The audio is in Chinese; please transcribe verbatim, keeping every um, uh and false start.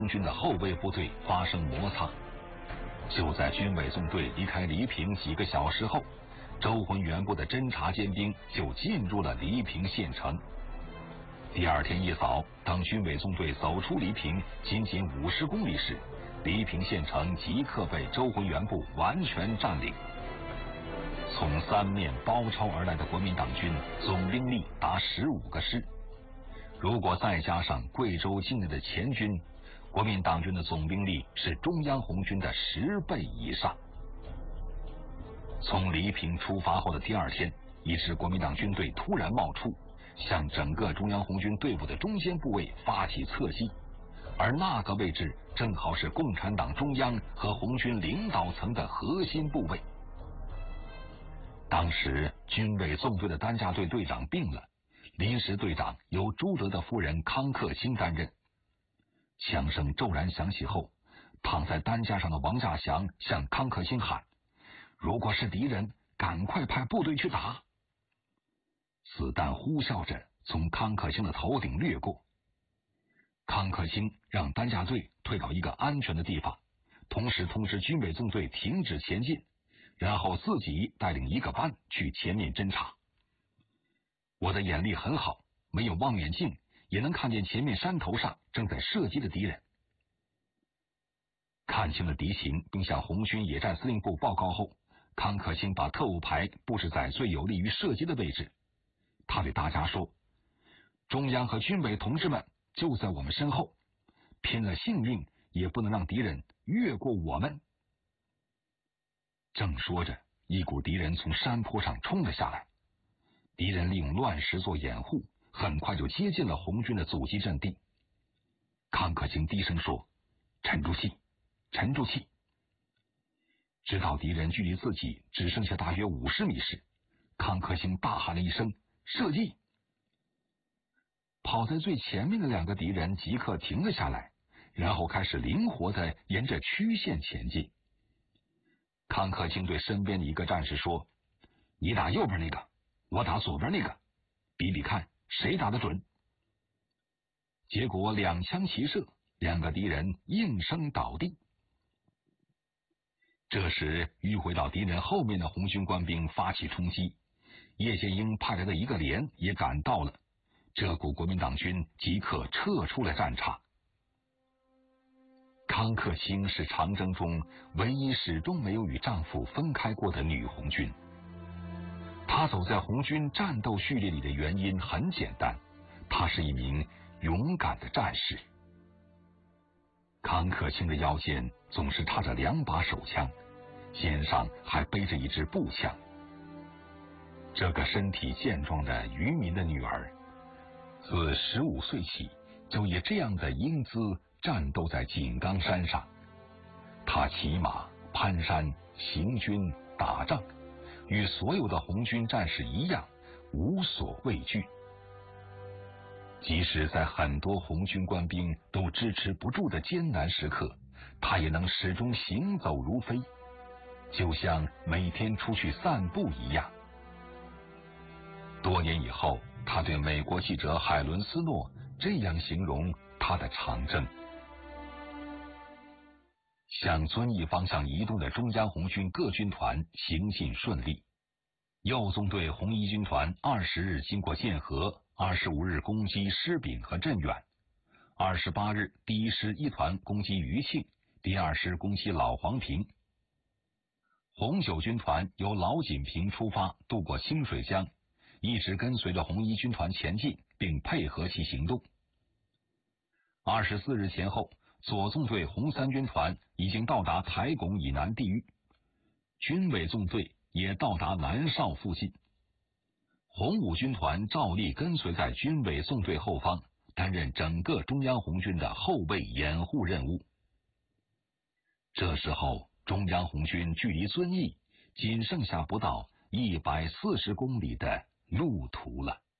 红军的后备部队发生摩擦。就在军委纵队离开黎平几个小时后，周浑元部的侦察尖兵就进入了黎平县城。第二天一早，当军委纵队走出黎平仅仅五十公里时，黎平县城即刻被周浑元部完全占领。从三面包抄而来的国民党军总兵力达十五个师，如果再加上贵州境内的黔军，国民党军的总兵力是中央红军的十倍以上。从黎平出发后的第二天，一支国民党军队突然冒出，向整个中央红军队伍的中间部位发起侧击，而那个位置正好是共产党中央和红军领导层的核心部位。当时军委纵队的担架队队长病了，临时队长由朱德的夫人康克清担任。枪声骤然响起后，躺在担架上的王稼祥向康克清喊：“如果是敌人，赶快派部队去打！”子弹呼啸着从康克清的头顶掠过。康克清让担架队退到一个安全的地方，同时通知军委纵队停止前进，然后自己带领一个班去前面侦察。我的眼力很好，没有望远镜，也能看见前面山头上正在射击的敌人。看清了敌情，并向红军野战司令部报告后，康克清把特务排布置在最有利于射击的位置。他对大家说：“中央和军委同志们就在我们身后，拼了性命也不能让敌人越过我们。”正说着，一股敌人从山坡上冲了下来。敌人利用乱石做掩护，很快就接近了红军的阻击阵地。康克清低声说：“沉住气，沉住气。”直到敌人距离自己只剩下大约五十米时，康克清大喊了一声：“射击！”跑在最前面的两个敌人即刻停了下来，然后开始灵活地沿着曲线前进。康克清对身边的一个战士说：“你打右边那个，我打左边那个，比比看谁打得准。”结果两枪齐射，两个敌人应声倒地。这时迂回到敌人后面的红军官兵发起冲击，叶剑英派来的一个连也赶到了，这股国民党军即刻撤出了战场。康克清是长征中唯一始终没有与丈夫分开过的女红军。她走在红军战斗序列里的原因很简单，她是一名勇敢的战士。康克清的腰间总是插着两把手枪，肩上还背着一支步枪。这个身体健壮的渔民的女儿，自十五岁起就以这样的英姿战斗在井冈山上。她骑马、攀山、行军、打仗，与所有的红军战士一样，无所畏惧。即使在很多红军官兵都支持不住的艰难时刻，他也能始终行走如飞，就像每天出去散步一样。多年以后，他对美国记者海伦斯诺这样形容他的长征：向遵义方向移动的中央红军各军团行进顺利。右纵队红一军团二十日经过建河，二十五日攻击狮饼和镇远，二十八日第一师一团攻击余庆，第二师攻击老黄坪。红九军团由老锦坪出发，渡过清水江，一直跟随着红一军团前进，并配合其行动。二十四日前后，左纵队红三军团已经到达台拱以南地域，军委纵队也到达南邵附近。红五军团照例跟随在军委纵队后方，担任整个中央红军的后备掩护任务。这时候，中央红军距离遵义仅剩下不到一百四十公里的路途了。